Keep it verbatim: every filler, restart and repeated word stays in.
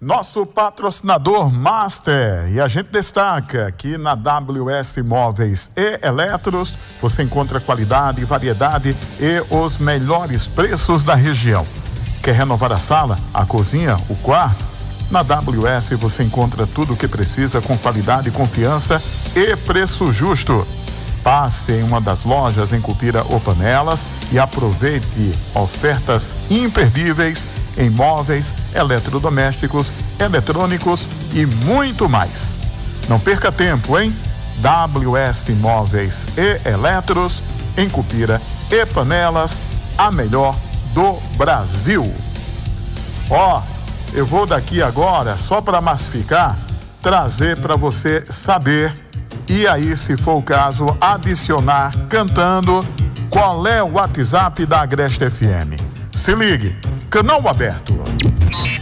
nosso patrocinador Master. E a gente destaca que na W S Móveis e Eletros você encontra qualidade, variedade e os melhores preços da região. Quer renovar a sala, a cozinha, o quarto? Na W S você encontra tudo o que precisa com qualidade, confiança e preço justo. Passe em uma das lojas em Cupira ou Panelas e aproveite ofertas imperdíveis em móveis, eletrodomésticos, eletrônicos e muito mais. Não perca tempo, hein? W S Móveis e Eletros em Cupira e Panelas, a melhor do Brasil. Ó, eu vou daqui agora, só para massificar, trazer para você saber e aí, se for o caso, adicionar cantando qual é o WhatsApp da Agreste F M. Se ligue, canal aberto.